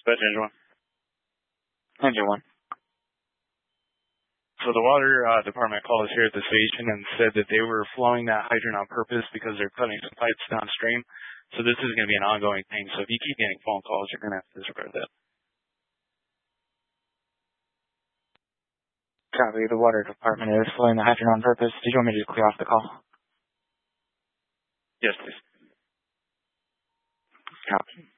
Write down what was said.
Dispatch Engine 1. Engine 1. So the water department called us here at the station and said that they were flowing that hydrant on purpose because they're cutting some pipes downstream. So this is going to be an ongoing thing. So if you keep getting phone calls, you're going to have to disregard that. Copy. The water department is flowing the hydrant on purpose. Did you want me to clear off the call? Yes, please. Copy.